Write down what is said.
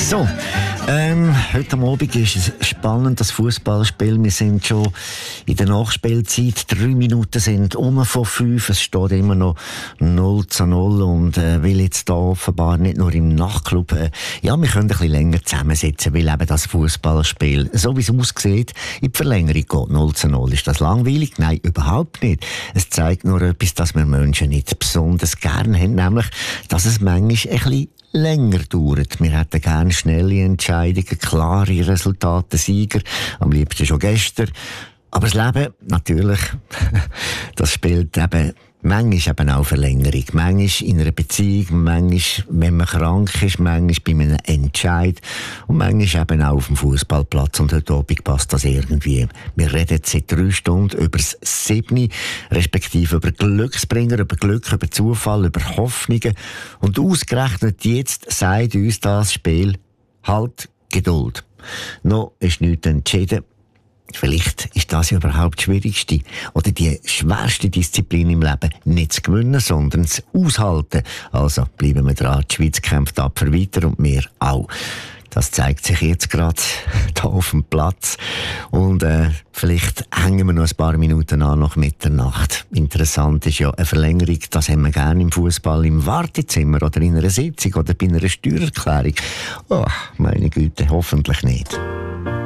So, heute am Abend ist es spannend, das Fußballspiel. Wir sind schon in der Nachspielzeit. 3 Minuten sind um von 5. Es steht immer noch 0:0 und will jetzt da offenbar nicht nur im Nachtclub, wir können ein bisschen länger zusammensitzen, weil eben das Fußballspiel, so wie es aussieht, in die Verlängerung geht. 0:0. Ist das langweilig? Nein, überhaupt nicht. Es zeigt nur etwas, dass wir Menschen nicht besonders gerne haben, nämlich, dass es manchmal ein bisschen länger dauert. Wir hätten gerne schnelle Entscheidungen, klare Resultate, Sieger, am liebsten schon gestern. Aber das Leben, natürlich, das spielt eben manchmal eben auch Verlängerung. Manchmal in einer Beziehung, manchmal, wenn man krank ist, manchmal bei einem Entscheid und manchmal eben auch auf dem Fußballplatz. Und heute Abend passt das irgendwie. Wir reden seit 3 Stunden über das 7, respektive über Glücksbringer, über Glück, über Zufall, über Hoffnungen. Und ausgerechnet jetzt sagt uns das Spiel halt Geduld. Noch ist nichts entschieden. Vielleicht ist das ja überhaupt die schwierigste oder die schwerste Disziplin im Leben. Nicht zu gewinnen, sondern zu aushalten. Also bleiben wir dran. Die Schweiz kämpft tapfer weiter und wir auch. Das zeigt sich jetzt gerade hier auf dem Platz. Und vielleicht hängen wir noch ein paar Minuten an nach Mitternacht. Interessant ist ja eine Verlängerung, das haben wir gerne im Fußball, im Wartezimmer oder in einer Sitzung oder bei einer Steuererklärung. Oh, meine Güte, hoffentlich nicht.